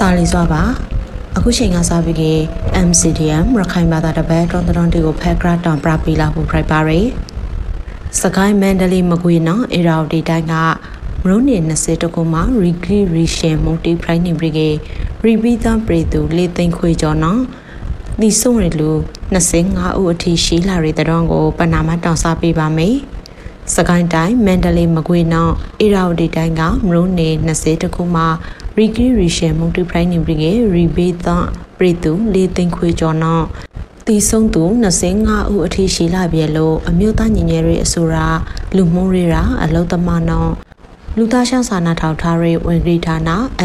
တာလီစွာပါအခုချိန်ကစားပြီး MCDM ရခိုင်ဘာသာတပည့်တော်တော်တွေကိုဖက်ဂရတောင်ပြပီလာဖို့ဖိုက်ပါရယ်စကိုင်းမန္တလေးမကွေးနော်အေရာဒီတိုင်းကမရုံးနေ20တကူမှာရီဂရီရီရှင်မုန်တီဖရိုင်းနေပြီကေရီပီသန်ပရီတူလေးသိန်းခွေကျော်နော်ဒီဆုံးရလူ25ဦးအထိရှိလာတဲ့တောင်ကိုပနာမတောင်စားပေးပါမယ်စကိုင်းတိုင်းမန္တလေးမကွေးနော်အေရာဒီတိုင်းကမရုံးနေ20တကူမှာရီဂရီရီရှင်မုန်တီဖရိုင်းနေပြီကေရီပီသန်ပရီတူလေးသိန်းခွေကျော်နော်တီဆုံးသူ25ဦးအထိရှိလာပြီလို့အမျိုးသားညီညွတ်ရေးအစိုးရလူမှုရေးရာအလုံသမားနော်လူသားရှောင်းစာနာထောက်ထားရေးဝန်ကြီးဌာန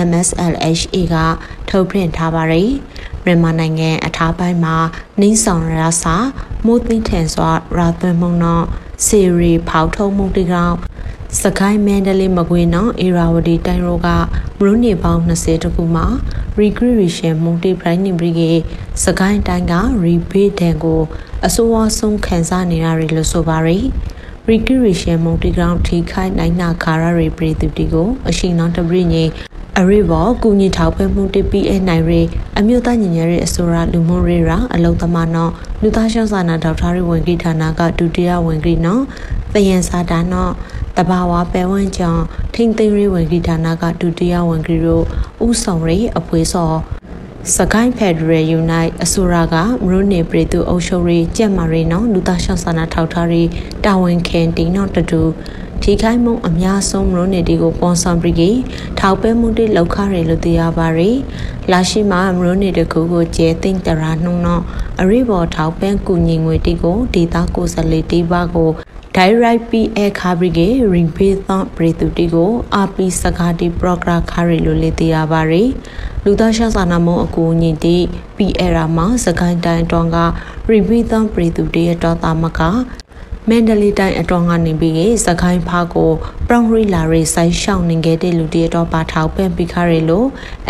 MSLHA ကထုတ်ပြန်ထားပါရယ်မြန်မာနိုင်ငံအထားပိုင်းမှာနှင်းဆောင်ရစာမိုးသိထန်စွာရာသွင်းမှုနော်စီရီဖောက်ထုံးမှုတိကောင်စကိုင်းမန္တလေးမကွေးနော်အေရာဝတီတိုင်းရောကမရုံးနေပေါင်း20တခုမှာရီဂရီရီရှင်မုန်တီပရိုင်းနေပြီကေစကိုင်းတိုင်းကရီဘေးတန်ကိုအစိုးရဆုံးခန်းစားနေရလို့ဆိုပါရယ်ရီဂရီရှင်မုန်တီကောင်ထိခိုက်နိုင်နာခါရရီပရိသတိကိုအရှိန်နောက်တပြင်းကြီးအရိဘောကုညီထောက်ဖက်မှုတပိအနိုင်ရီအမျိုးသားညီညွတ်ရေးအစိုးရလူမှုရေးရာအလုံသမားနော်လူသားရှောင်းစာနာထောက်ထားရေးဝန်ကြီးဌာနကဒုတိယဝန်ကြီးနော်သယံစာတာနော်တဘာဝပဲဝန်းကြောင့်ထိန်သိမ်းရေးဝန်ကြီးဌာနကဒုတိယဝန်ကြီးတို့ဥဆောင်ရေးအဖွဲ့စောစကိုင်းဖက်ဒရယ်ယူနိုက်အစိုးရကမရုံးနေပြည်သူအုပ်ချုပ်ရေးကြက်မာရီနော်လူသားရှောင်းစာနာထောက်ထားရေးတာဝန်ခံတင်နော်တူထိခိုက်မှုအများဆုံးမရုံးနေတွေကိုပွန်ဆောင်ပြီးထောက်ပဲမှုတွေလောက်ခရလို့တရားပါရယ်လာရှိမှာမရုံးနေတကူကိုကျဲသိမ့်တရာနှုံနော်အရိဘော်ထောက်ပန်းကူညီငွေတီကိုဒေတာကိုစလေတီပါကိုDirect PA ခါဘရီကေရီဘေးသန်ပရိသူတီကို RP စကားတီပရိုဂရခါရီလိုလေတရားပါရယ်လူသားရှောင်းစာနာမုံအကူအညီတီ PA ရာမှာစကိုင်းတိုင်းတောင်ကရီဘေးသန်ပရိသူတီရဲ့တော်တာမကမန္တလေးတိုင်းအတော်ကနေပြီးစကိုင်းဖားကိုပရောင်ရီလာရီဆိုင်ရှောင်းနေခဲ့တဲ့လူတီတော်ပါထောက်ပံ့ပြီးခါရီလို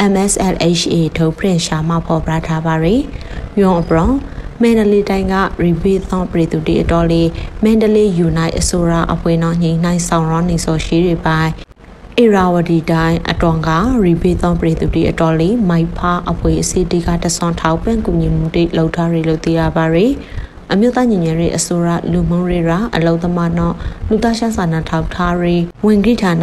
MSLHA ထုတ်ပြန်ရှာမဖော်ပြထားပါရယ်ယွန်အပရောင်မန္တလေးတိုင်းကရီဘေးသန်ပရိသူတီအတော်လေးမန္တလေးယူနိုက်အစိုးရအဖွဲ့နော်ညှိနှိုင်းဆောင်ရောနေစောရှိတွေပိုင်းအေရာဝတီတိုင်းအတော်ကရီဘေးသန်ပရိသူတီအတော်လေးမိုက်ဖာအဖွဲ့အစည်းတီကတဆွန်ထောက်ပံ့ကူညီမှုတွေလှုပ်ထားရလို့သိရပါရယ်အမျိုးသားညီညွတ်ရေးအစိုးရလူမှုရေးရာအလုံသမားနော်လူသားရှောင်းစာနာထောက်ထားရေးဝန်ကြီးဌာန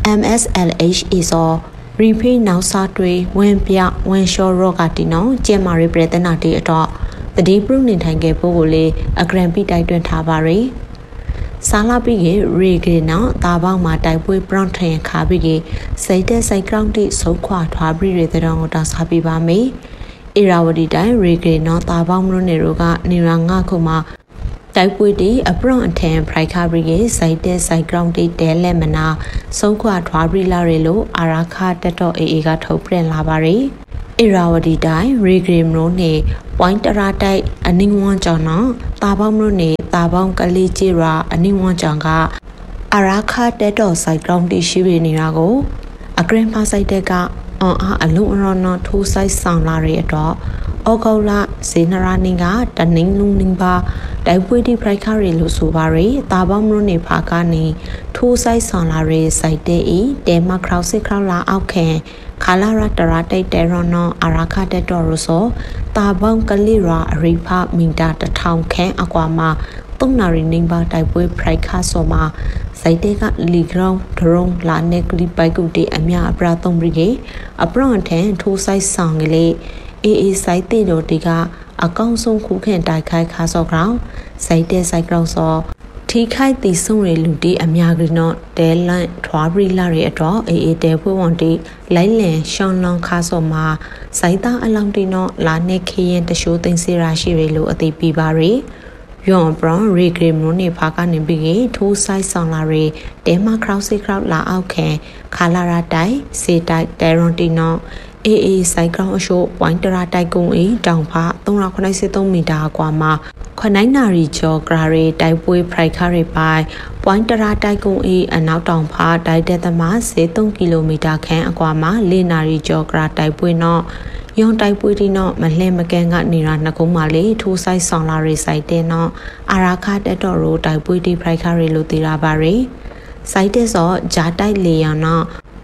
MSLHA စောရီဖေးနောက်စားတွေဝင်ပြဝင်လျှော်ရော့ကတီနော်ကျဲမာရီပြည်တနာတီအတော့တတိပရုနေထိုင်ခဲ့ဖို့ကိုလေအဂရန်ပိတိုက်တွန်းထားပါရယ်ဆာလာပိကေရေကေနော်တာပေါင်းမှာတိုက်ပွဲပရောင်းထန်ခါပိကေစိတ်တဲ့စိုက်ကောင်တိစုခွာထွားပြီးရတဲ့တောင်ကိုတာစားပြပါမယ်အေရာဝတီတိုင်းရေကေနော်တာပေါင်းမလို့နေတို့ကနေရာငါခုမှာတိုက်ပွဲတီအပရောင်းအထန်ဖရိုက်ခါပိကေစိတ်တဲ့စိုက်ကောင်တိတဲလက်မနာစုခွာထွားပြီးလာရလို့အာရာခတက်တော့အေကထုတ်ပြန်လာပါရယ်အေရာဝတီတိုင်းရေဂရီမရိုနေပွိုင်းတရာတိုက်အနင်းဝွန်ကြောင့်နော်တာပေါင်းမလို့နေတာပေါင်းကလေးကြီးရာအနင်းဝွန်ကြောင့်ကအရာခတက်တော့စိုက်ကောင်တီရှိနေတာကိုအဂရန်ဖာစိုက်တဲ့ကအွန်အားအလုံးအရောနော်ထိုးဆိုင်ဆောင်လာရတော့ဩဂုတ်လဇေနရာနင်းကတနင်းလုံးနင်းပါတိုက်ပွဲတိဖရိုက်ခါရီလို့ဆိုပါရယ်တာပေါင်းမလို့နေဖာကနေထိုးဆိုင်ဆောင်လာရစိုက်တဲ့ဤတဲမခရောက်စစ်ခရောက်လာအောက်ခံခါလာရတရာတိတ်တဲရောနော်အရာခတက်တော်ရဆိုတာပေါင်းကလေးရာအရိဖမီတာ1000ခန်းအကွာမှာ3နာရီနေပါတိုက်ပွဲဖရိုက်ခါဆိုမှာစိုက်တဲ့ကလီဂရောင်းဒရုန်းလာနေကလီပိုက်ကုတီအမြအပရာ3ဘရီကေအပရော့ထန်ထိုးဆိုင်ဆောင်ကလေးအေစိုက်တဲ့တို့တီကအကောင့်ဆုံးခုခင်တိုက်ခိုက်ခါစောကောင်စိုက်တဲ့စိုက်ကောင်စောထိခိုက်တီဆုံးရလူတီအများကြီးနော်တဲလန့်ထွားပြီးလာရဲ့အတော့အေတဲဖွဝန်တီလိုက်လန်ရှောင်းလောင်းခါစောမှာစိုက်သားအလောင်းတီနော်လာနေခရင်တရှိုးသိမ်းစေရာရှိရလို့အသိပြပါရယ်ယွန်ဘရောင်ရီဂရီမရိုနေဖာကနေပြီးထိုးဆိုင်ဆောင်လာရတဲမခရောက်စစ်ခရောက်လာအောက်ခံခါလာရတိုက်စေတိုက်တဲရွန်တီနော်အေစိုက်ကောင်အရှိုးဝိုင်းတရာတိုက်ကုံအေးတောင်ဖာ383မီတာကွာမှာ9နာရီကျော်ဂရာရီတိုက်ပွဲဖရိုက်ခါရီပိုင်ပွိုင်းတရာတိုက်ကုံအေးအနောက်တောင်ဖာတိုက်တဲ့သမား3ကီလိုမီတာခန့်အကွာမှာ4နာရီကျော်ဂရာတိုက်ပွဲနော်ယွန်တိုက်ပွဲတီနော်မလှဲမကန်ကနေရာနှစ်ကုန်းမှာလေထိုးဆိုင်ဆောင်လာရီစိုက်တဲ့နော်အာရာခတက်တော်ရိုတိုက်ပွဲတီဖရိုက်ခါရီလို့သိရပါရယ်စိုက်တဲ့စောဂျာတိုက်လေယာနော်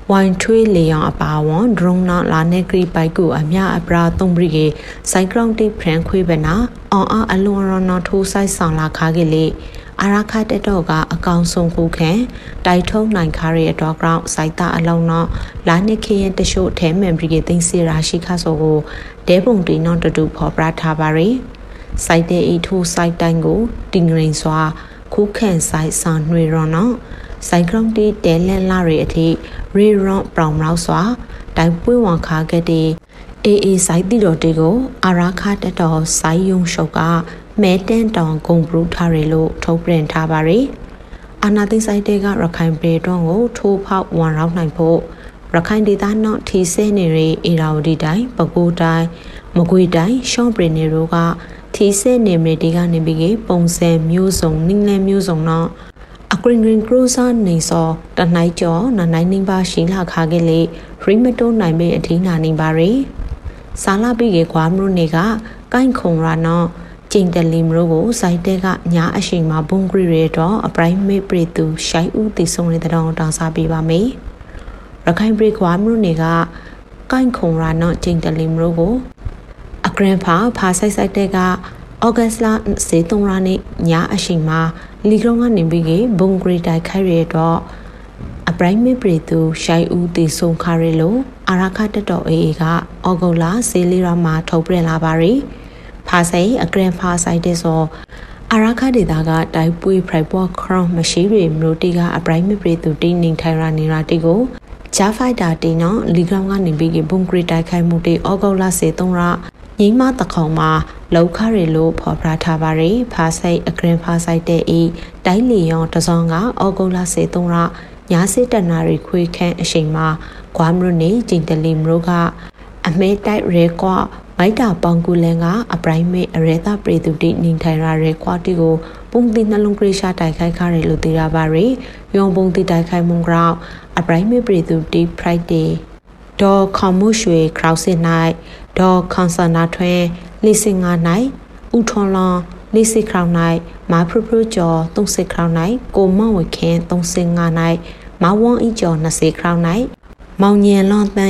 ဝိုင်ထွေးလေယောင်အပါဝန်ဒရုန်းနာလာနေကရီပိုက်ကူအမြအပရာသုံးပရိကေစိုက်ကလုံးတိဖရန်ခွေးပဲနာအောင်အလွန်ရနော်ထိုးဆိုင်ဆောင်လာခါကလေးအာရခတက်တော့ကအကောင်ဆုံးခုခဲတိုက်ထုံးနိုင်ခါရဲ့တော့ကောင်စိုက်တာအလုံးတော့လာနေခရင်တရှို့ထဲမန်ပရိကေသိစီရာရှိခါဆိုကိုဒဲပုံတီနော်တူဖော်ပြထားပါရီစိုက်တဲ့ဤထိုးစိုက်တိုင်းကိုတင်ရင်စွာခုခန့်ဆိုင်ဆောင်နှွေရောနော်စိုက်ကလုံးတီတဲလန်လာရဲ့အထိရီရွန်ပရောင်မောက်စွာတိုင်ပွေးဝန်ခါကတဲ့အေစိုက်တီတော်တေကိုအာရခတက်တော်စိုက်ယုံရှုပ်ကမဲတန်တောင်ဂုံပရူထားရလို့ထုတ်ပြန်ထားပါရီအာနာသိဆိုင်တဲကရခိုင်ပြည်တော်ကိုထိုးဖောက်ဝန်ရောက်နိုင်ဖို့ရခိုင်ဒေသနော်ထီဆဲနေရီအေရာဝတီတိုင်းပဲခူးတိုင်းမကွေးတိုင်းရှောင်းပရင်နေတို့ကထီဆဲနေမြေတီကနေပြီးပုံစံမျိုးစုံနင်းလဲမျိုးစုံနော်အကရင်ဂရင်ကရူဇာနေစောတနိုင်ကျော်နနိုင်နေပါရှိလာခါကလေးရီမတိုးနိုင်ပေအထင်းနာနေပါရီစာလာပြီးကကွာမလို့နေကကိုင်းခုံရာနော်ကျင်းတလီမလို့ကိုစိုက်တဲ့ကညာအရှိန်မှာဘုံဂရီရဲတော့အပရိုင်မေပရီတူရှိုင်ဦးတည်ဆုံးနေတဲ့တောင်တောင်စားပေးပါမယ်ရခိုင်ပြည်ကွာမလို့နေကကိုင်းခုံရာနော်ကျင်းတလီမလို့ကိုအဂရန်ဖာဆိုင်ဆိုင်တဲ့ကဩဂတ်စ်လ23ရက်နေ့ညအရှိန်မှာလီဂရုံကနေပြီးဘုံဂရီတိုက်ခိုက်ရတော့အပရိုင်မေပရီတူရှိုင်ဦးတည်ဆုံးခါရဲလို့အာရခတက်တော်အေကဩဂုတ်လစေလီရာမှာထုတ်ပြန်လာပါရီဖာဆိုင်အဂရန်ဖာဆိုင်တဲ့ဆိုအာရခဒေတာကတိုက်ပွေးဖရိုက်ပွားခရော့မရှိရီမလို့တီကအပရိုင်မေပရီတူတင်းနေထိုင်ရာနေရာတီကိုဂျာဖိုက်တာတင်းနော်လီဂရုံကနေပြီးဘုံဂရီတိုက်ခိုက်မှုတီဩဂုတ်လ23ရက်ညီမတခေါင်မှာလောက်ခရီလို့ဖော်ပြထားပါရီဖာဆိုင်အဂရင်ဖာဆိုင်တဲ့ဤတိုင်းလီယောတစောင်းကဩဂုတ်လ23ရက်ညာစစ်တနာရီခွေခန့်အချိန်မှာဂွာမရုနေကျင်းတလီမရုကအမဲတိုက်ရဲကွာမိုက်တာပေါင်ကူလန်ကအပရိုင်မေအရဲတာပရိသူတိနေထိုင်ရရဲကွာတီကိုပုံတိနှလုံးကရိရှာတိုက်ခိုက်ခရလို့သိရပါရီယုံပုံတိတိုက်ခိုက်မှုကြောင့်အပရိုင်မေပရိသူတိဖရိုက်ဒေးဒေါ်ခေါမှုရွှေခရောက်စစ်နိုင်ဒေါ်ခွန်ဆာနာထွန်းလိစင်ငါနိုင်ဦးထွန်လွန်လိစိခရောက်နိုင်မာဖရဖရကျော်30ခရောက်နိုင်ကိုမောင်ဝခင်35နိုင်မဝွန်အီကျော်20ခရောက်နိုင်မောင်ညင်လွန်တဲ့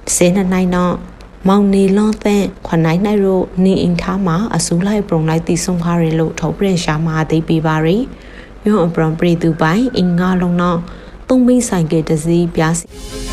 12နိုင်တော့မောင်နေလွန်တဲ့ခွန်နိုင်နိုင်တို့နေအင်ထားမှာအစူးလိုက်ပရုံလိုက်တီဆုံးခါရလို့ထုတ်ပြန်ရှာမှာသိပေးပါရီယွန်အပရံပရိသူပိုင်အင်္ဂါလုံးတော့သုံးဘိဆိုင်ကတစီပြား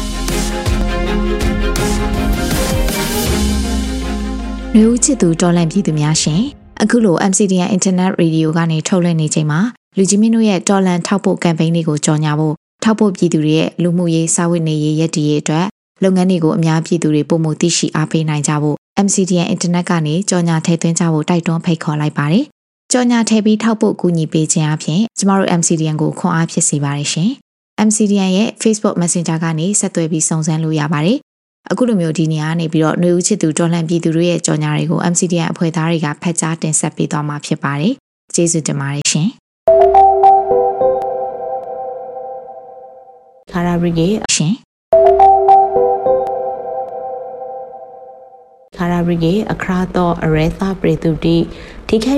မျိုးချစ်သူတော်လန့်ပြည်သူများရှင်အခုလို MCDN Internet Radio ကနေထုတ်လွှင့်နေချိန်မှာလူကြီးမင်းတို့ရဲ့တော်လန့်ထောက်ပို့ campaign တွေကိုကြော်ညာဖို့ထောက်ပို့ပြည်သူတွေရဲ့လူမှုရေးစာဝတ်နေရေးရည်တည်ရေးအတွက်လုပ်ငန်းတွေကိုအများပြည်သူတွေပုံမှုသိရှိအားပေးနိုင်ကြဖို့ MCDN Internet ကနေကြော်ညာထည့်သွင်းကြဖို့တိုက်တွန်းဖိတ်ခေါ်လိုက်ပါတယ်ကြော်ညာထည့်ပြီးထောက်ပို့ကူညီပေးခြင်းအပြင်ကျမတို့ MCDN ကိုခွန်အားဖြစ်စေပါတယ်ရှင် MCDN ရဲ့ Facebook Messenger ကနေဆက်သွယ်ပြီးစုံစမ်းလို့ရပါတယ်အခုလိုမျိုးဒီနေရာကနေပြီးတော့ຫນွေဦးချစ်သူတော်လှန်ပြည်သူတို့ရဲ့ကြော်ညာတွေကို MCDN အဖွဲ့သားတွေကဖတ်ကြားတင်ဆက်ပေးသွားမှာဖြစ်ပါတယ်။ကျေးဇူးတင်ပါတယ်ရှင်။ခါရာဘရီဂေရှင်ခါရာဘရီဂေအခရာတော့အရဲသာပရိသူတိထိခို